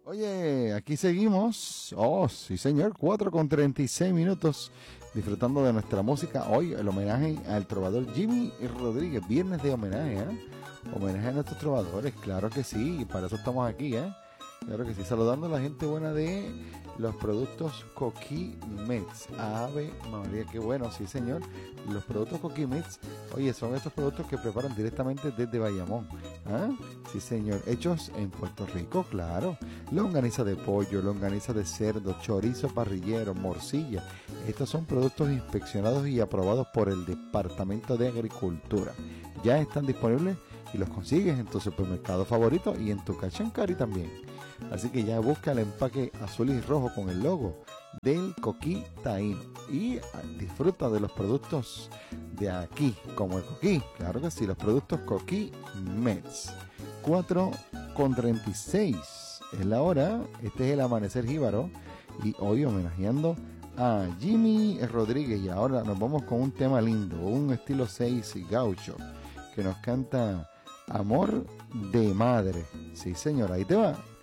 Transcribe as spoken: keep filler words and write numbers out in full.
Oye, aquí seguimos. Oh, sí señor, cuatro con treinta y seis minutos disfrutando de nuestra música. Hoy el homenaje al trovador Jimmy Rodríguez. Viernes de homenaje, ¿eh? Homenaje a nuestros trovadores, claro que sí. Y para eso estamos aquí, ¿eh? Claro que sí. Saludando a la gente buena de los productos Coquimets. Ave María, qué bueno, sí señor. Los productos Coquimets, oye, son estos productos que preparan directamente desde Bayamón. ¿Ah? Sí señor, hechos en Puerto Rico, claro. Longaniza de pollo, longaniza de cerdo, chorizo parrillero, morcilla. Estos son productos inspeccionados y aprobados por el Departamento de Agricultura. Ya están disponibles y los consigues en tu supermercado favorito y en tu Cash and Carry también. Así que ya busca el empaque azul y rojo con el logo del Coquí Taíno y disfruta de los productos de aquí, como el Coquí. Claro que sí, los productos Coquí Mets. cuatro con treinta y seis es la hora. Este es el Amanecer Jíbaro y hoy homenajeando a Jimmy Rodríguez. Y ahora nos vamos con un tema lindo, un estilo seis gaucho que nos canta Amor de Madre. Sí señor, ahí te va.